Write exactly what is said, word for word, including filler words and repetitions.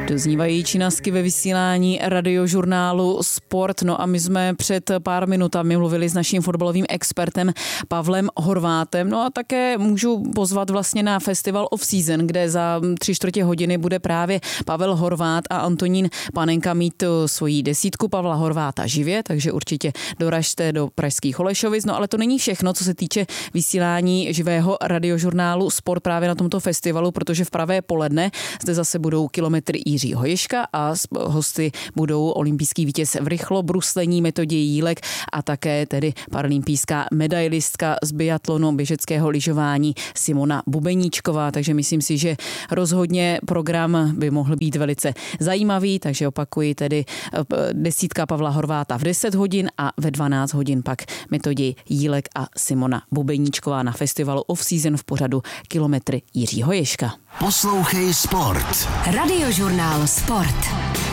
Doznívají činasky ve vysílání radiožurnálu Sport. No a my jsme před pár minutami mluvili s naším fotbalovým expertem Pavlem Horvátem. No a také můžu pozvat vlastně na Festival of Season, kde za tři čtvrtě hodiny bude právě Pavel Horvát a Antonín Panenka mít svoji desítku Pavla Horváta živě, takže určitě doražte do pražských Holešovic. No ale to není všechno, co se týče vysílání živého radiožurnálu Sport právě na tomto festivalu, protože v pravé poledne zde zase budou kilometry Jiřího Ježka a hosty budou olympijský vítěz v rychlobruslení Metoděj Jílek a také tedy paralympijská medailistka z biatlonu běžeckého lyžování Simona Bubeníčková, takže myslím si, že rozhodně program by mohl být velice zajímavý, takže opakuji tedy desítka Pavla Horváta v deset hodin a ve dvanáct hodin pak Metoděj Jílek a Simona Bubeníčková na Festivalu of Season v pořadu Kilometry Jiřího Ježka. Poslouchej Sport. Radiožurnál Sport.